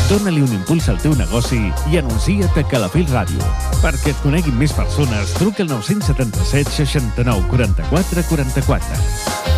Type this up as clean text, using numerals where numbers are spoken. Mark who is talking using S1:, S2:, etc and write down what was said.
S1: Dóna-li un impuls al teu negoci i anuncia't a Calafell Ràdio. Perquè et coneguin més persones, truca al 977 69 44 44.